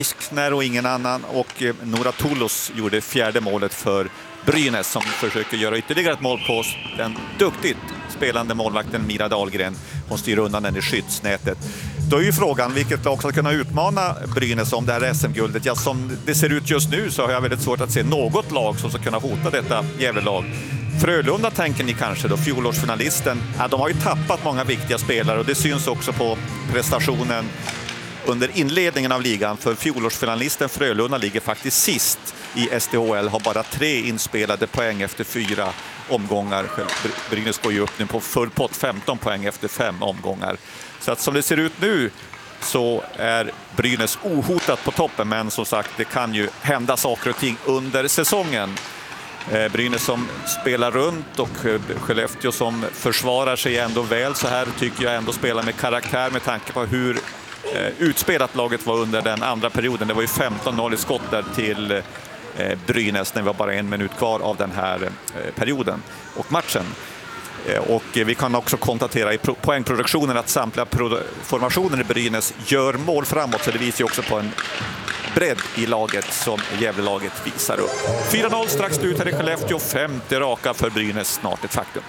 Iskner och ingen annan, och Nora Toulos gjorde fjärde målet för Brynäs, som försöker göra ytterligare ett mål på den duktigt spelande målvakten Mira Dahlgren. Hon styr undan den i skyddsnätet. Då är ju frågan vilket lag ska kunna utmana Brynäs om det här SM-guldet. Ja, som det ser ut just nu så har jag väldigt svårt att se något lag som ska kunna hota detta Gävle-lag. Frölunda tänker ni kanske då, fjolårsfinalisten. Ja, de har ju tappat många viktiga spelare och det syns också på prestationen under inledningen av ligan, för fjolårsfinalisten Frölunda ligger faktiskt sist i SDHL, har bara 3 inspelade poäng efter 4 omgångar. Brynäs går ju upp nu på full pott, 15 poäng efter 5 omgångar. Så att som det ser ut nu så är Brynäs ohotat på toppen, men som sagt, det kan ju hända saker och ting under säsongen. Brynäs som spelar runt och Skellefteå som försvarar sig ändå väl så här, tycker jag ändå spelar med karaktär med tanke på hur utspelat laget var under den andra perioden. Det var ju 15-0 i skott där till Brynäs när vi var bara 1 minut kvar av den här perioden och matchen. Och vi kan också konstatera i poängproduktionen att samtliga formationer i Brynäs gör mål framåt, så det visar ju också på en bredd i laget som Gävle-laget visar upp. 4-0 strax ut här i Skellefteå, 50 raka för Brynäs, snart ett faktum.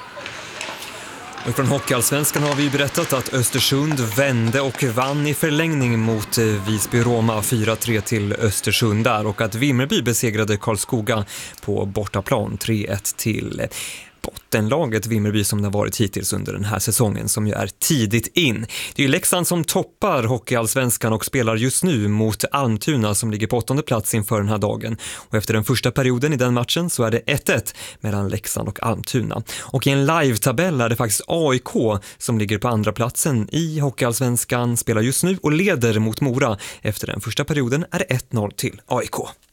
Och från Hockeyallsvenskan har vi berättat att Östersund vände och vann i förlängning mot Visby-Roma 4-3 till Östersund där, och att Vimmerby besegrade Karlskoga på bortaplan 3-1 till bottenlaget Vimmerby som det har varit hittills under den här säsongen, som ju är tidigt in. Det är ju Leksand som toppar Hockeyallsvenskan och spelar just nu mot Almtuna som ligger på 8:e plats inför den här dagen. Och efter den första perioden i den matchen så är det 1-1 mellan Leksand och Almtuna. Och i en live-tabell är det faktiskt AIK som ligger på andra platsen i Hockeyallsvenskan, spelar just nu och leder mot Mora. Efter den första perioden är det 1-0 till AIK.